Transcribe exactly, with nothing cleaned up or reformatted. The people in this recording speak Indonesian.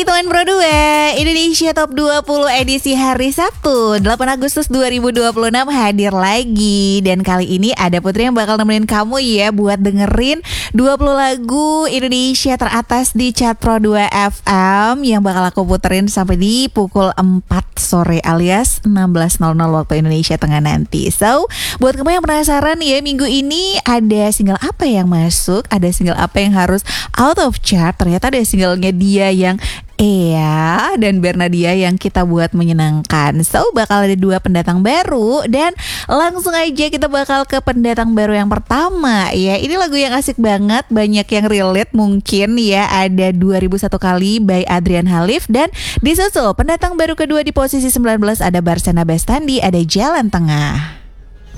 Hitungan Pro dua Indonesia Top dua puluh edisi hari Sabtu delapan Agustus dua ribu dua puluh enam hadir lagi. Dan kali ini ada Putri yang bakal nemenin kamu ya buat dengerin dua puluh lagu Indonesia teratas di Chart Pro dua F M yang bakal aku puterin sampai di pukul empat sore alias enam belas nol nol waktu Indonesia Tengah nanti. So, buat kamu yang penasaran ya, minggu ini ada single apa yang masuk, ada single apa yang harus out of chart. Ternyata ada singlenya dia yang Ea dan Bernadia yang kita buat menyenangkan. So, bakal ada dua pendatang baru. Dan langsung aja kita bakal ke pendatang baru yang pertama ya. Ini lagu yang asik banget, banyak yang relate mungkin ya. Ada dua ribu satu kali by Adrian Halif. Dan disusul pendatang baru kedua di posisi sembilan belas ada Barsana Bestandi, ada Jalan Tengah.